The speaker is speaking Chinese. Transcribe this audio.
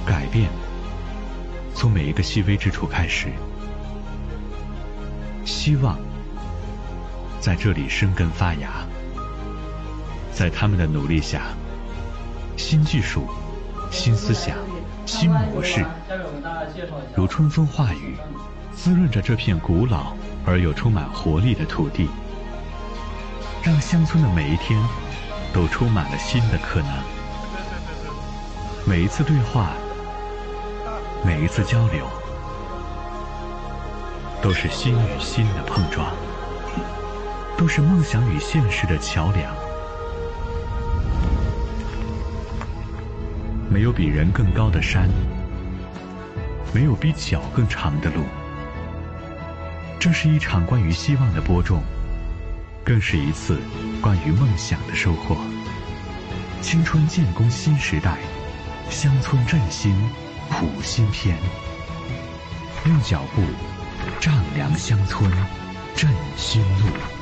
改变从每一个细微之处开始，希望在这里生根发芽。在他们的努力下，新技术、新思想、新模式如春风化雨，滋润着这片古老而又充满活力的土地，让乡村的每一天都充满了新的可能。每一次对话，每一次交流，都是心与心的碰撞，都是梦想与现实的桥梁。没有比人更高的山，没有比脚更长的路。这是一场关于希望的播种，更是一次关于梦想的收获。青春建功新时代，乡村振兴谱新篇。用脚步丈量乡村，振新路。